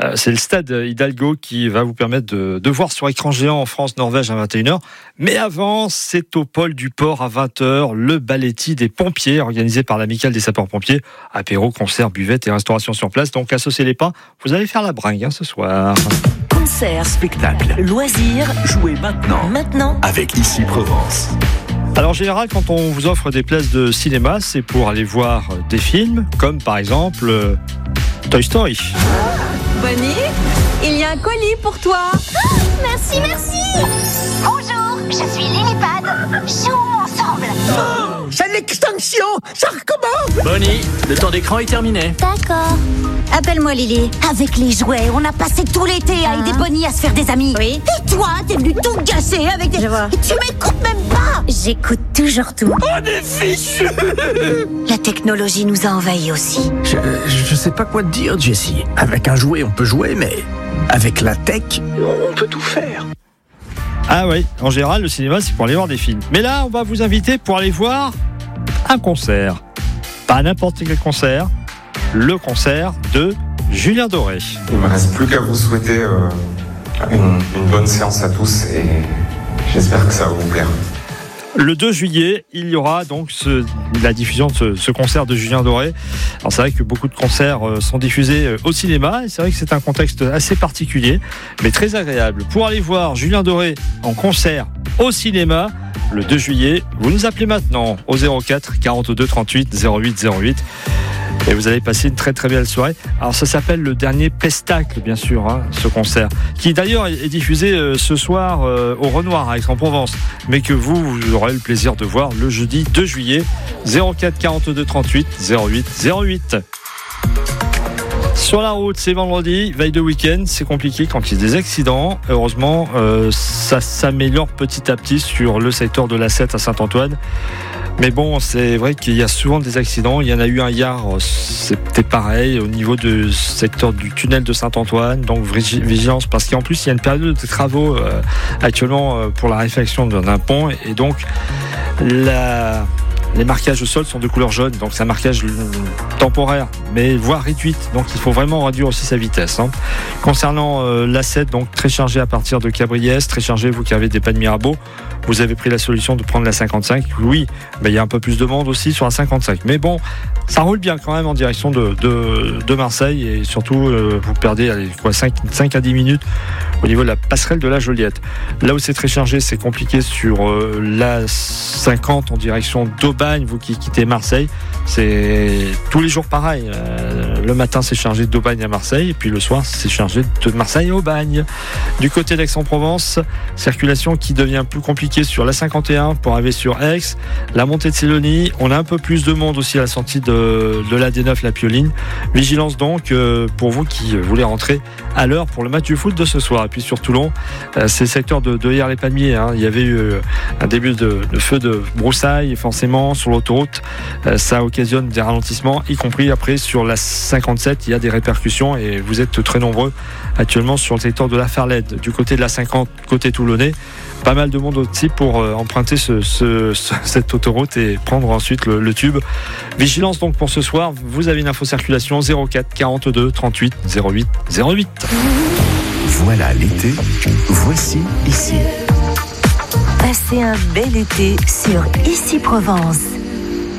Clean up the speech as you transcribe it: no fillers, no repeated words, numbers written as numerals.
C'est le stade Hidalgo qui va vous permettre de voir sur écran géant en France, Norvège à 21h. Mais avant, c'est au pôle du port à 20h, le Balletti des pompiers, organisé par l'Amicale des sapeurs-pompiers. Apéro, concert, buvette et restauration sur place. Donc, associez les pas. Vous allez faire la bringue ce soir. Concert, spectacle, loisirs. Jouez maintenant. Avec Ici Provence. Alors en général, quand on vous offre des places de cinéma, c'est pour aller voir des films, comme par exemple Toy Story. Bonnie, il y a un colis pour toi. Merci. Bonjour, je suis Lillipad. Jouons ensemble. C'est l'extinction, ça recommence. Bonnie, le temps d'écran est terminé. D'accord. Appelle-moi Lily. Avec les jouets, on a passé tout l'été à aider Bonnie à se faire des amis. Oui. Et toi, t'es venu tout gâcher avec des... Je vois. Tu m'écoutes même pas. J'écoute toujours tout. On est fichus. La technologie nous a envahis aussi. Je sais pas quoi te dire, Jessie. Avec un jouet, on peut jouer, mais avec la tech, on peut tout faire. Ah oui, en général, le cinéma, c'est pour aller voir des films. Mais là, on va vous inviter pour aller voir un concert. Pas n'importe quel concert, le concert de Julien Doré. Il ne me reste plus qu'à vous souhaiter une bonne séance à tous et j'espère que ça va vous plaire. Le 2 juillet, il y aura donc la diffusion de ce concert de Julien Doré. Alors c'est vrai que beaucoup de concerts sont diffusés au cinéma et c'est vrai que c'est un contexte assez particulier, mais très agréable. Pour aller voir Julien Doré en concert au cinéma, le 2 juillet, vous nous appelez maintenant au 04 42 38 08 08. Et vous allez passer une très très belle soirée. Alors ça s'appelle le dernier Pestacle, bien sûr, ce concert, qui d'ailleurs est diffusé ce soir au Renoir à Aix-en-Provence, mais que vous aurez le plaisir de voir le jeudi 2 juillet, 04 42 38 08 08. Sur la route, c'est vendredi, veille de week-end, c'est compliqué quand il y a des accidents. Heureusement, ça s'améliore petit à petit sur le secteur de l'A7 à Saint-Antoine. Mais bon, c'est vrai qu'il y a souvent des accidents. Il y en a eu un hier, c'était pareil, au niveau du secteur du tunnel de Saint-Antoine. Donc vigilance, parce qu'en plus, il y a une période de travaux actuellement pour la réfection d'un pont. Et donc, les marquages au sol sont de couleur jaune, donc c'est un marquage temporaire, mais voire réduite, donc il faut vraiment réduire aussi sa vitesse. Concernant l'A7, donc très chargé à partir de Cabriès, très chargé vous qui avez des pannes Mirabeau, vous avez pris la solution de prendre la 55. Oui, mais il y a un peu plus de monde aussi sur la 55, mais bon, ça roule bien quand même en direction de Marseille, et surtout vous perdez 5 à 10 minutes au niveau de la passerelle de la Joliette. Là où c'est très chargé, c'est compliqué sur la 50 en direction d'Aubagne, vous qui quittez Marseille, c'est tous les jours pareil. Le matin c'est chargé d'Aubagne à Marseille, et puis le soir c'est chargé de Marseille à Aubagne. Du côté d'Aix-en-Provence, circulation qui devient plus compliquée sur la 51 pour arriver sur Aix, la montée de Célonie, on a un peu plus de monde aussi à la sortie de la D9 La Pioline. Vigilance donc pour vous qui voulez rentrer à l'heure pour le match du foot de ce soir. Et puis sur Toulon, c'est le secteur de Hyères-les-Palmiers, il y avait eu un début de feu de broussailles, et forcément sur l'autoroute ça occasionne des ralentissements, y compris après sur la 57, il y a des répercussions et vous êtes très nombreux actuellement sur le secteur de la Ferlette. Du côté de la 50, côté toulonnais, pas mal de monde aussi pour emprunter cette autoroute et prendre ensuite le tube. Vigilance donc pour ce soir, vous avez une info circulation 04 42 38 08 08. Voilà l'été, voici Ici. Passez un bel été sur Ici Provence.